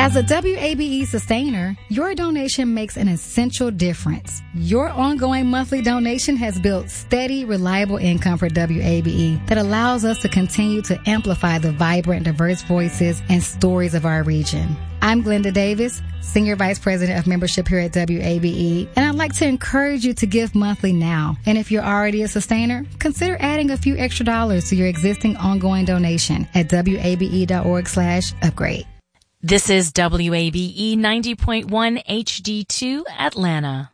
As a WABE sustainer, your donation makes an essential difference. Your ongoing monthly donation has built steady, reliable income for WABE that allows us to continue to amplify the vibrant, diverse voices and stories of our region. I'm Glenda Davis, Senior Vice President of Membership here at WABE, and I'd like to encourage you to give monthly now. And if you're already a sustainer, consider adding a few extra dollars to your existing ongoing donation at wabe.org/upgrade. This is WABE 90.1 HD2 Atlanta.